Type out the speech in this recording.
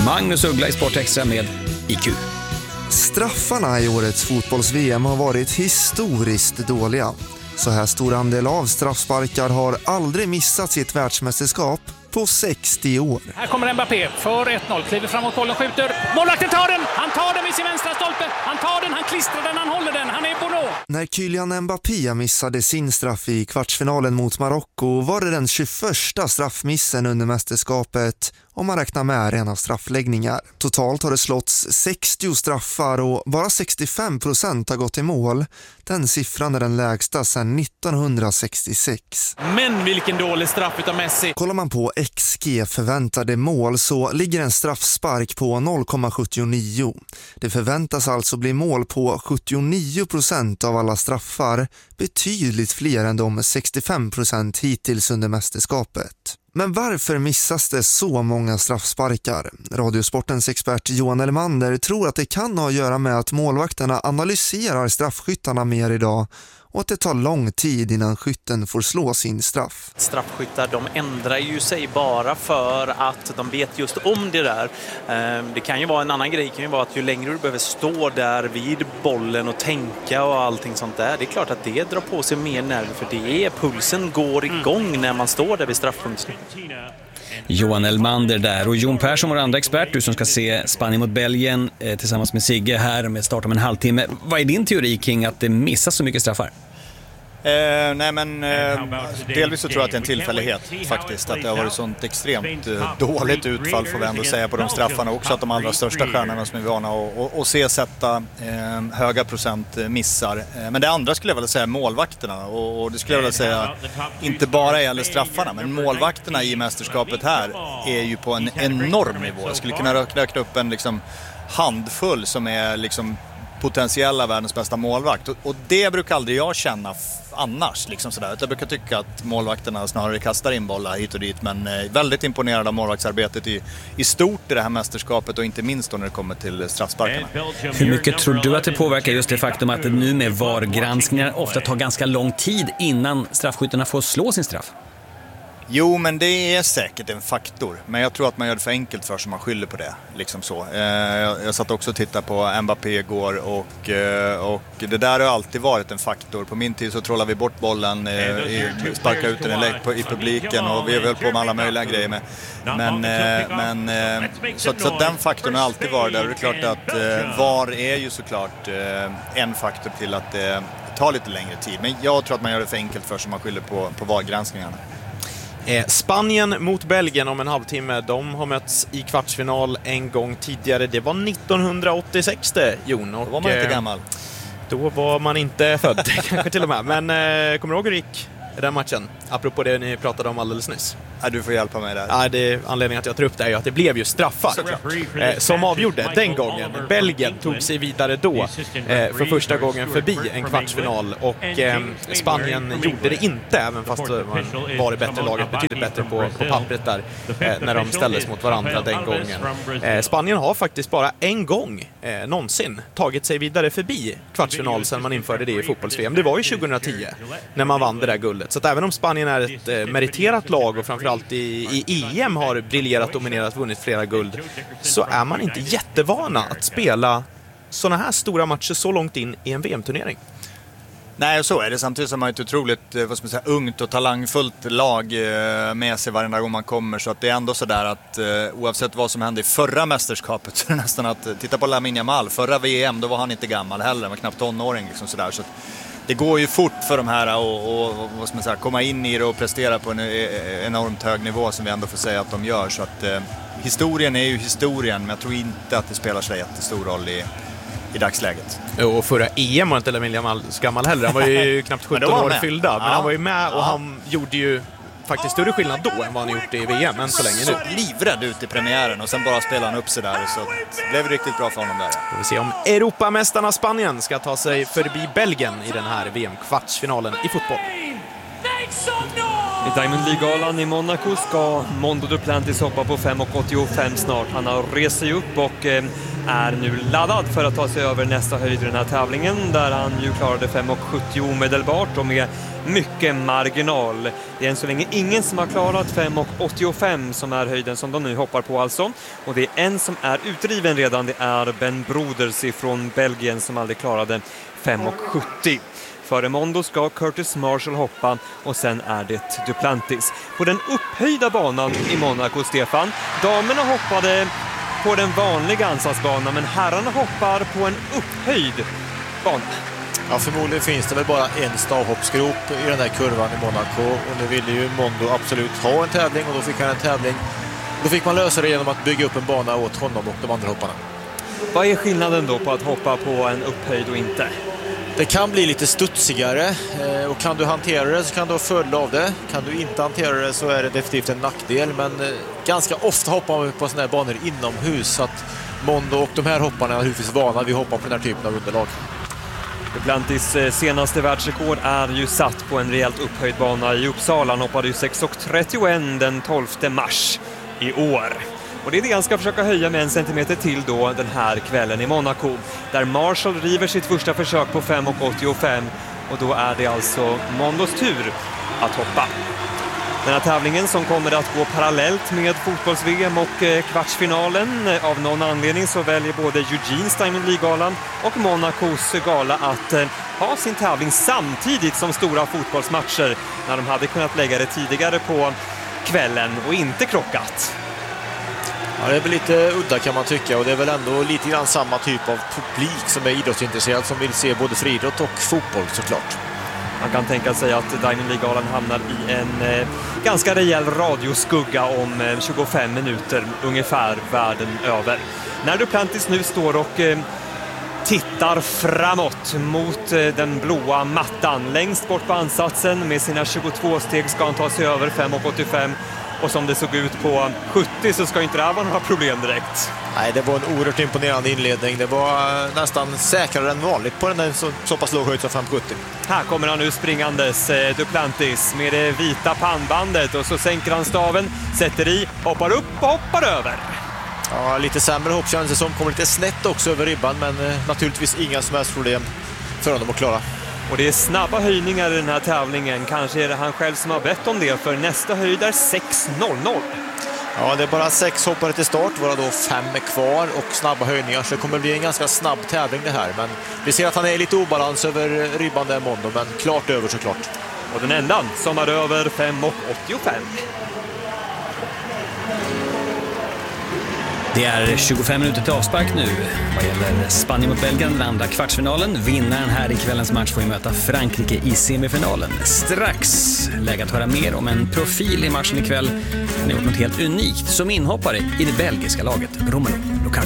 Magnus Uggla i Sportextra med IQ. Straffarna i årets fotbolls-VM har varit historiskt dåliga. Så här stor andel av straffsparkar har aldrig missats i ett världsmästerskap på 60 år. Här kommer Mbappé för 1-0, kliver framåt bollen, skjuter. Målvakten tar den! Han tar den med sin vänstra stolpe. Han tar den, han klistrar den, han håller den. Han är Bono. När Kylian Mbappé missade sin straff i kvartsfinalen mot Marocko var det den 21:a straffmissen under mästerskapet om man räknar med rena straffläggningar. Totalt har det slåtts 60 straffar och bara 65% har gått i mål. Den siffran är den lägsta sedan 1966. Men vilken dålig straff utav Messi. Kollar man på XG förväntade mål så ligger en straffspark på 0,79. Det förväntas alltså bli mål på 79% av alla straffar, betydligt fler än de 65% hittills under mästerskapet. Men varför missas det så många straffsparkar? Radiosportens expert Johan Elmander tror att det kan ha att göra med att målvakterna analyserar straffskyttarna mer idag och att det tar lång tid innan skytten får slå sin straff. Straffskyttar, de ändrar ju sig bara för att de vet just om det där. Det kan ju vara en annan grej, det kan ju vara att ju längre du behöver stå där vid bollen och tänka och allting sånt där. Det är klart att det drar på sig mer nerver, för det är pulsen går igång när man står där vid straffpunkten. Johan Elmander där och Jon Persson, vår andra expert, du som ska se Spanien mot Belgien tillsammans med Sigge här med start om en halvtimme. Vad är din teori kring att det missas så mycket straffar? Delvis så tror jag att det är en tillfällighet faktiskt, att det har varit sånt extremt dåligt utfall får vi ändå säga på de straffarna också, att de allra största stjärnorna som är vana och se sätta höga procent missar. Men det andra skulle jag vilja säga målvakterna, och det skulle jag vilja säga inte bara gäller straffarna, men målvakterna i mästerskapet här är ju på en enorm nivå. Jag skulle kunna räkna upp en liksom handfull som är liksom potentiella världens bästa målvakt, och det brukar aldrig jag känna annars liksom sådär. Jag brukar tycka att målvakterna snarare kastar in bollar hit och dit, men väldigt imponerad av målvaktsarbetet i stort i det här mästerskapet, och inte minst då när det kommer till straffsparkarna. Hur mycket tror du att det påverkar just det faktum att det nu med VAR-granskningar ofta tar ganska lång tid innan straffskyttarna får slå sin straff? Jo, men det är säkert en faktor. Men jag tror att man gör det för enkelt för sig, man skyller på det. Liksom så. Jag satt också och tittade på Mbappé igår och det där har alltid varit en faktor. På min tid så trollade vi bort bollen, sparkade ut den i publiken, och vi har väl på med alla möjliga grejer med. Så den faktorn har alltid varit där. Och det är klart att VAR är ju såklart en faktor till att det tar lite längre tid. Men jag tror att man gör det för enkelt för sig, man skyller på VAR-granskningarna. Spanien mot Belgien om en halvtimme. De har mötts i kvartsfinal en gång tidigare. Det var 1986 Jon. Och då var man inte gammal. Då var man inte född kanske till och med. Men kommer du ihåg hur det gick i den matchen? Apropå det ni pratade om alldeles nyss. Ja, du får hjälpa mig där. Ja, det är anledningen att jag tar upp det är ju att det blev ju straffar som avgjorde den gången. Belgien tog sig vidare då för första gången förbi en kvartsfinal, och Spanien gjorde det inte, även fast man var det bättre laget, betydligt bättre på pappret där när de ställdes mot varandra den gången. Spanien har faktiskt bara en gång någonsin tagit sig vidare förbi kvartsfinal sedan man införde det i fotbolls-VM. Det var ju 2010 när man vann det där guldet. Så att även om Spanien är ett meriterat lag och framförallt i EM har briljerat, dominerat, vunnit flera guld, så är man inte jättevana att spela såna här stora matcher så långt in i en VM-turnering. Nej, så är det. Samtidigt som man är ett otroligt ungt och talangfullt lag med sig varje gång man kommer. Så att det är ändå sådär att oavsett vad som hände i förra mästerskapet, så är det nästan att titta på Lamine Yamal. Förra VM, då var han inte gammal heller, han var knappt tonåring liksom sådär. Så att det går ju fort för de här att komma in i det och prestera på en enormt hög nivå, som vi ändå får säga att de gör. Så att historien är ju historien, men jag tror inte att det spelar sig jättestor roll i dagsläget. Och förra EM var inte Lamine gammal heller. Han var ju knappt 17 år fyllda. Men han var ju med, och han gjorde ju faktiskt större skillnad då än vad han gjort i VM än så länge nu. Så livrädd ut i premiären, och sen bara spelade han upp sig där, så det blev riktigt bra för honom där. Vi får se om Europamästarna Spanien ska ta sig förbi Belgien i den här VM-kvartsfinalen i fotboll. I Diamond League-galan i Monaco ska Mondo Duplantis hoppa på 5,85 snart. Han har rest sig upp och är nu laddad för att ta sig över nästa höjd i den här tävlingen, där han ju klarade 5,70 omedelbart och med mycket marginal. Det är än så länge ingen som har klarat 5,85 som är höjden som de nu hoppar på alltså. Och det är en som är utdriven redan, det är Ben Broders från Belgien som aldrig klarade 5,70. Före Mondo ska Curtis Marshall hoppa och sen är det Duplantis. På den upphöjda banan i Monaco, Stefan, damerna hoppade på den vanliga ansatsbanan, men herrarna hoppar på en upphöjd bana. Ja, förmodligen finns det väl bara en stavhoppsgrop i den här kurvan i Monaco, och nu ville ju Mondo absolut ha en tävling, och då fick han en tävling. Då fick man lösa det genom att bygga upp en bana åt honom och de andra hopparna. Vad är skillnaden då på att hoppa på en upphöjd och inte? Det kan bli lite studsigare, och kan du hantera det så kan du ha följd av det. Kan du inte hantera det så är det definitivt en nackdel, men ganska ofta hoppar man på sådana här banor inomhus, så att Mondo och de här hopparna är naturligtvis vana vid att hoppa på den här typen av underlag. Duplantis senaste världsrekord är ju satt på en rejält upphöjd bana i Uppsala. Han hoppade ju 6,31 den 12 mars i år. Och det är det han ska försöka höja med 1 centimeter till då den här kvällen i Monaco, där Marshall river sitt första försök på 5,85, och då är det alltså Mondos tur att hoppa. Den här tävlingen som kommer att gå parallellt med fotbolls-VM och kvartsfinalen. Av någon anledning så väljer både Eugenes Diamond League-galan och Monacos gala att ha sin tävling samtidigt som stora fotbollsmatcher, när de hade kunnat lägga det tidigare på kvällen och inte krockat. Ja, det är väl lite udda kan man tycka, och det är väl ändå lite grann samma typ av publik som är idrottsintresserad, som vill se både friidrott och fotboll såklart. Man kan tänka sig att Diamond League-galan hamnar i en ganska rejäl radioskugga om 25 minuter ungefär världen över. När Duplantis nu står och tittar framåt mot den blåa mattan längst bort på ansatsen med sina 22 steg ska han ta sig över 5,85. Och som det såg ut på 70 så ska inte det här vara några problem direkt. Nej, det var en oerhört imponerande inledning. Det var nästan säkrare än vanligt på den där så pass låg höjd som 5,70. Här kommer han nu springandes, Duplantis, med det vita pannbandet. Och så sänker han staven, sätter i, hoppar upp och hoppar över. Ja, lite sämre hopp känns det som. Kommer lite snett också över ribban, men naturligtvis inga som helst problem för honom att klara. Och det är snabba höjningar i den här tävlingen. Kanske är det han själv som har bett om det, för nästa höjd är 6,00. Ja, det är bara 6 hoppare till start, vara då 5 är kvar och snabba höjningar, så det kommer bli en ganska snabb tävling det här. Men vi ser att han är lite obalans över ribban där Mondo, men klart över såklart. Och den enda som är över 5,85. Det är 25 minuter till avspark nu vad gäller Spanien mot Belgien, den andra kvartsfinalen. Vinnaren här i kvällens match får ju möta Frankrike i semifinalen. Strax läge att höra mer om en profil i matchen ikväll. Han har gjort något helt unikt som inhoppare i det belgiska laget Romelu.